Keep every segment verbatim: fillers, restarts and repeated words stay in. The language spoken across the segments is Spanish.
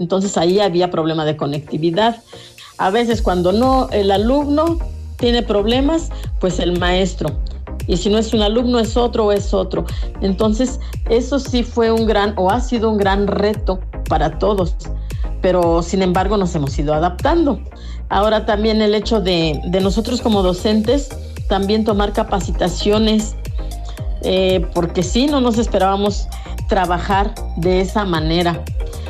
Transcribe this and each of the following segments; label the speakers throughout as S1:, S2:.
S1: Entonces ahí había problema de conectividad. A veces cuando no, el alumno tiene problemas, pues el maestro. Y si no es un alumno, es otro o es otro. Entonces, eso sí fue un gran, o ha sido un gran reto para todos. Pero, sin embargo, nos hemos ido adaptando. Ahora también el hecho de, de nosotros como docentes, también tomar capacitaciones, eh, porque sí, no nos esperábamos trabajar de esa manera.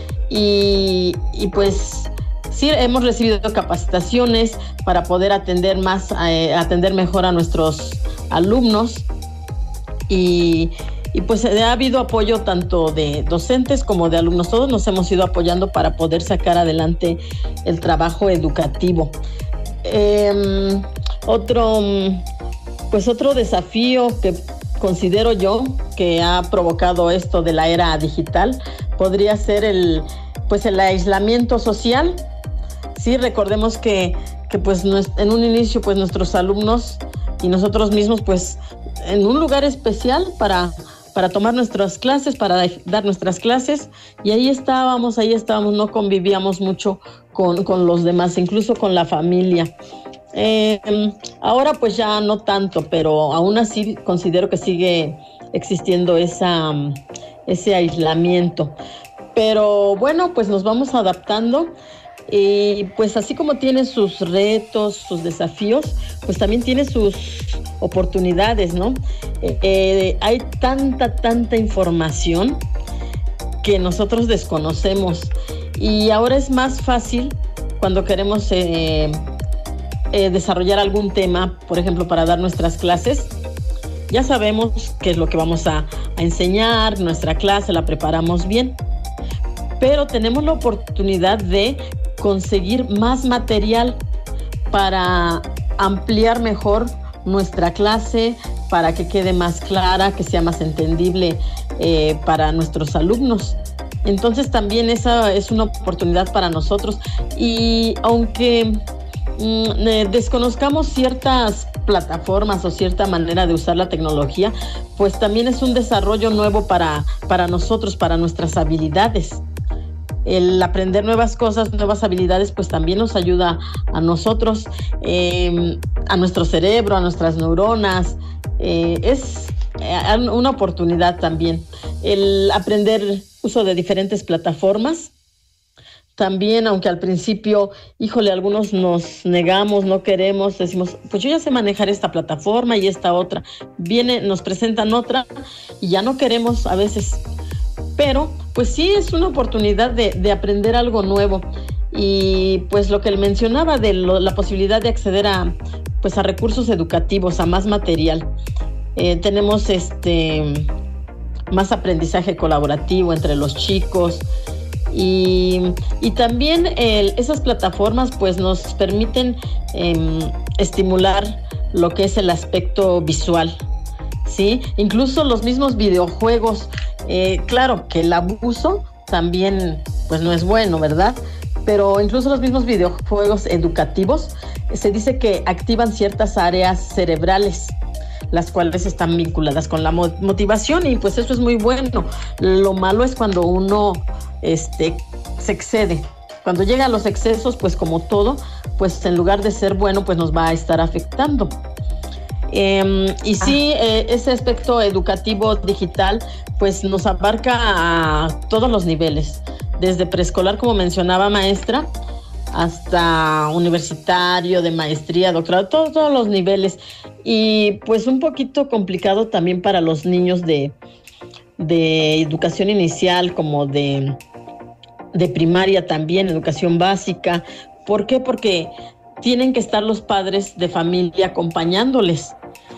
S1: Y, y pues sí, hemos recibido capacitaciones para poder atender más, eh, atender mejor a nuestros alumnos y, y pues ha habido apoyo tanto de docentes como de alumnos. Todos nos hemos ido apoyando para poder sacar adelante el trabajo educativo. Eh, otro, pues otro desafío que considero yo que ha provocado esto de la era digital podría ser el, pues el aislamiento social. Sí, recordemos que, que pues en un inicio pues nuestros alumnos y nosotros mismos pues en un lugar especial para, para tomar nuestras clases, para dar nuestras clases, y ahí estábamos, ahí estábamos, no convivíamos mucho con, con los demás, incluso con la familia. Eh, ahora pues ya no tanto, pero aún así considero que sigue existiendo esa, ese aislamiento. Pero bueno, pues nos vamos adaptando. Y pues así como tiene sus retos, sus desafíos, pues también tiene sus oportunidades, ¿no? Eh, eh, hay tanta, tanta información que nosotros desconocemos y ahora es más fácil cuando queremos eh, eh, desarrollar algún tema, por ejemplo, para dar nuestras clases. Ya sabemos qué es lo que vamos a, a enseñar, nuestra clase la preparamos bien, pero tenemos la oportunidad de conseguir más material para ampliar mejor nuestra clase, para que quede más clara, que sea más entendible eh, para nuestros alumnos. Entonces también esa es una oportunidad para nosotros. Y aunque mm, eh, desconozcamos ciertas plataformas o cierta manera de usar la tecnología, pues también es un desarrollo nuevo para, para nosotros, para nuestras habilidades. El aprender nuevas cosas, nuevas habilidades, pues también nos ayuda a nosotros, eh, a nuestro cerebro, a nuestras neuronas. Eh, es una oportunidad también. El aprender uso de diferentes plataformas. También, aunque al principio, híjole, algunos nos negamos, no queremos, decimos, pues yo ya sé manejar esta plataforma y esta otra. Viene, nos presentan otra y ya no queremos a veces. Pero pues sí es una oportunidad de, de aprender algo nuevo. Y pues lo que él mencionaba de lo, la posibilidad de acceder a, pues a recursos educativos, a más material. Eh, tenemos este más aprendizaje colaborativo entre los chicos. Y, y también el, esas plataformas pues nos permiten eh, estimular lo que es el aspecto visual, ¿sí? Incluso los mismos videojuegos. Eh, claro que el abuso también pues no es bueno, ¿verdad? Pero incluso los mismos videojuegos educativos eh, se dice que activan ciertas áreas cerebrales, las cuales están vinculadas con la motivación y pues eso es muy bueno. Lo malo es cuando uno este, se excede. Cuando llega a los excesos, pues como todo, pues en lugar de ser bueno, pues nos va a estar afectando. Eh, y sí, eh, ese aspecto educativo digital pues nos abarca a todos los niveles, desde preescolar, como mencionaba maestra, hasta universitario, de maestría, doctorado, todos, todos los niveles. Y pues un poquito complicado también para los niños de, de educación inicial, como de, de primaria también, educación básica. ¿Por qué? Porque tienen que estar los padres de familia acompañándoles.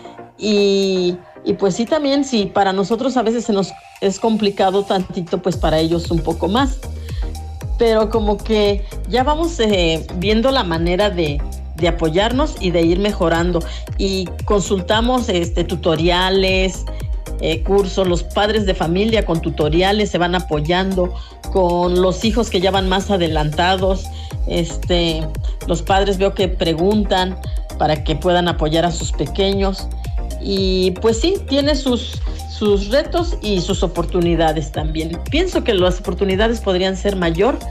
S1: Y, y pues sí, también, sí, para nosotros a veces se nos es complicado tantito, pues para ellos un poco más. Pero como que ya vamos eh, viendo la manera de, de apoyarnos y de ir mejorando. Y consultamos este, tutoriales, eh, cursos, los padres de familia con tutoriales se van apoyando, con los hijos que ya van más adelantados. Este, los padres veo que preguntan para que puedan apoyar a sus pequeños. Y pues sí, tiene sus, sus retos y sus oportunidades también. Pienso que las oportunidades podrían ser mayor